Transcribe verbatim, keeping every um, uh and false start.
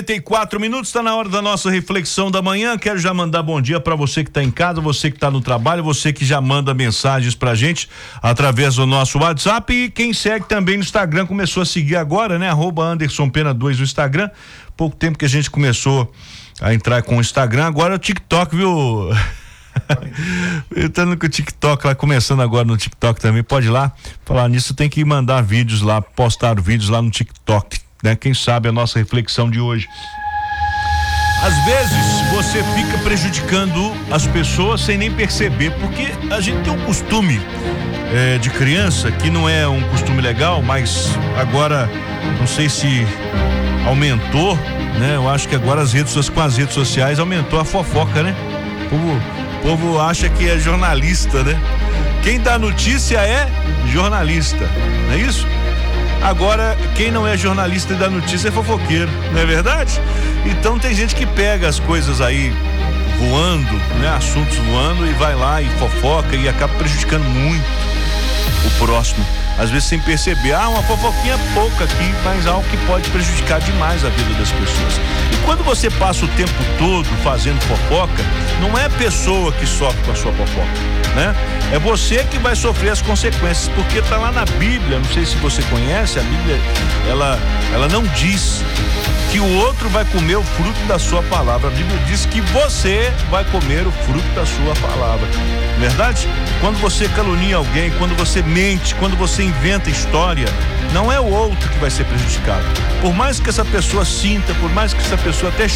trinta e quatro minutos, está na hora da nossa reflexão da manhã. Quero já mandar bom dia para você que está em casa, você que está no trabalho, você que já manda mensagens pra gente através do nosso WhatsApp e quem segue também no Instagram, começou a seguir agora, né? Arroba Anderson Pena dois no Instagram. Pouco tempo que a gente começou a entrar com o Instagram, agora é o TikTok, viu? Entrando com o TikTok lá, começando agora no TikTok também, pode ir lá. Falar nisso, tem que mandar vídeos lá, postar vídeos lá no TikTok, né? Quem sabe a nossa reflexão de hoje. Às vezes você fica prejudicando as pessoas sem nem perceber, porque a gente tem um costume é, de criança que não é um costume legal, mas agora não sei se aumentou, né? Eu acho que agora as redes com as redes sociais aumentou a fofoca, né? O povo, o povo acha que é jornalista, né? Quem dá notícia é jornalista, não é isso? Agora, quem não é jornalista e dá notícia é fofoqueiro, não é verdade? Então tem gente que pega as coisas aí voando, né? Assuntos voando e vai lá e fofoca e acaba prejudicando muito o próximo. Às vezes sem perceber, ah, uma fofoquinha pouca aqui, mas algo que pode prejudicar demais a vida das pessoas. E quando você passa o tempo todo fazendo fofoca, não é a pessoa que sofre com a sua fofoca, né? É você que vai sofrer as consequências, porque tá lá na Bíblia, não sei se você conhece, a Bíblia, ela, ela não diz que o outro vai comer o fruto da sua palavra. A Bíblia diz que você vai comer o fruto da sua palavra. Verdade? Quando você calunia alguém, quando você mente, quando você inventa história, não é o outro que vai ser prejudicado. Por mais que essa pessoa sinta, por mais que essa pessoa até